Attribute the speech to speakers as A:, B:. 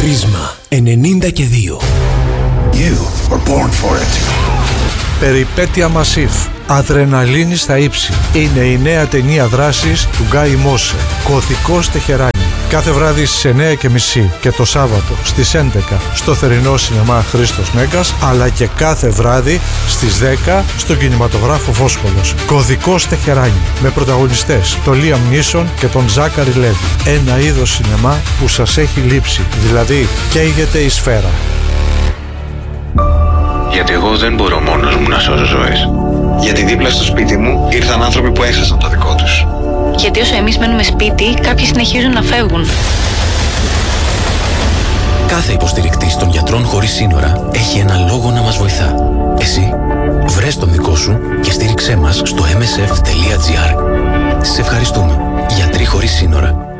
A: Πρίσμα 92.
B: You were born for it.
C: Περιπέτεια Μασίφ. Αδρεναλίνη στα ύψη. Είναι η νέα ταινία δράσης του Γκάι Μόσε. Κωδικός Τεχεράνη. Κάθε βράδυ στις 9:30 και το Σάββατο στις 11 στο θερινό σινεμά Χρήστος Μέγκας, αλλά και κάθε βράδυ στις 10 στον κινηματογράφο Βόσχολος. Κωδικός Τεχεράνη. Με πρωταγωνιστές τον Λίαμ Νίσον και τον Ζάκαρη Λέβι. Ένα είδος σινεμά που σας έχει λείψει. Δηλαδή καίγεται η σφαίρα.
D: Γιατί εγώ δεν μπορώ μόνος μου να σώσω ζωές.
E: Γιατί δίπλα στο σπίτι μου ήρθαν άνθρωποι που έχασαν το δικό τους.
F: Γιατί όσο εμείς μένουμε σπίτι, κάποιοι συνεχίζουν να φεύγουν.
A: Κάθε υποστηρικτής των Γιατρών Χωρίς Σύνορα έχει ένα λόγο να μας βοηθά. Εσύ, βρες τον δικό σου και στήριξέ μας στο msf.gr. Σε ευχαριστούμε. Γιατροί Χωρίς Σύνορα.